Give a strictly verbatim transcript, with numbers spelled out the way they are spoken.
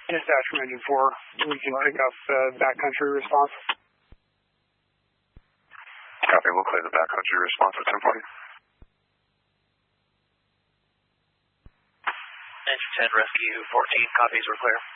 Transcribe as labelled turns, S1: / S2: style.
S1: Dispatch from engine four, we can pick up uh, backcountry response.
S2: Copy, we'll clear the backcountry response at ten forty.
S3: Engine ten, rescue fourteen, copies, we're clear.